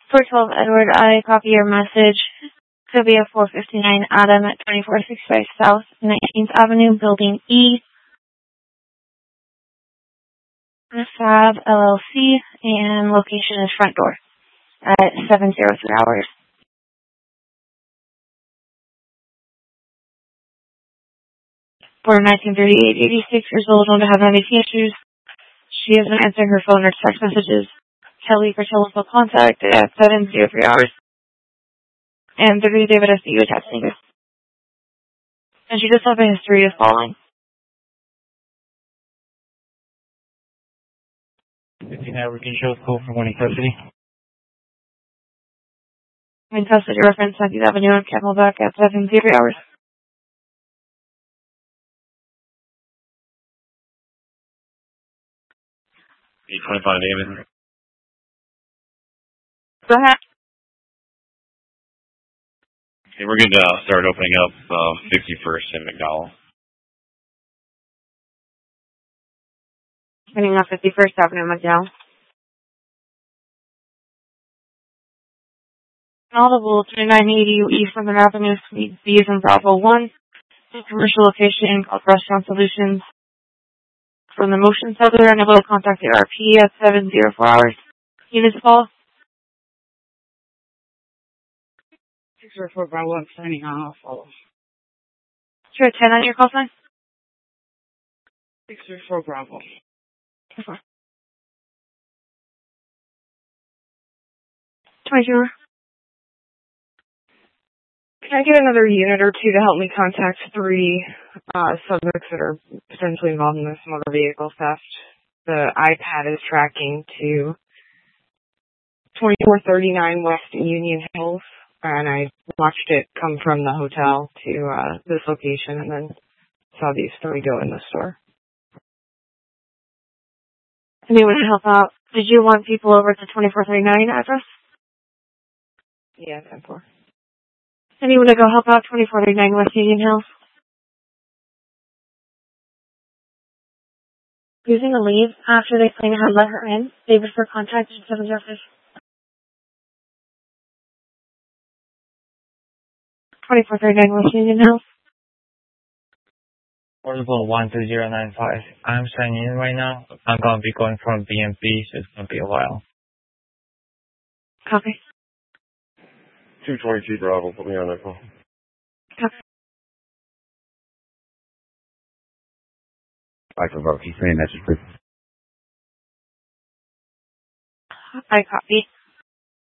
412 Edward, I copy your message. Could be a 459 Adam at 2465 South 19th Avenue, Building E. Fab LLC, and location is front door at 703 hours. For 1938, 86 years old, known to have MAC issues. She hasn't answered her phone or text messages. Kelly for telephone contact at 703 hours. And 30 David SDU attached finger. And she does have a history of falling. 15 hour can show code for one in custody. In custody reference 19th Avenue on Camelback at 703 hours. E25 David. Go ahead. Okay, we're going to start opening up 51st and McDowell. Opening up 51st Avenue, McDowell. Audible 3980 East Southern Avenue, Suite B is in Bravo 1. Commercial location called Restaurant Solutions. From the motion cellular, unable to contact the RP at 704 hours. Units call. 604 Bravo, I'm signing off. Sure, 10 on your call sign. 604 Bravo. 22. Can I get another unit or two to help me contact 3 subjects that are potentially involved in this motor vehicle theft? The iPad is tracking to 2439 West Union Hills, and I watched it come from the hotel to this location and then saw these 3 go in the store. Anyone to help out? Did you want people over at the 2439 address? Yeah, 10-4. Anyone to go help out 2439 West Union Hills? Using a leave after they claim had let her in. David for contact at 705. 2439 West Union Hills. Portable 12095. I'm signing in right now. I'm going to be going from BMP, so it's going to be a while. Copy. 222 Bravo, put me on that call. Copy. I can vote. He's saying that's just I copy.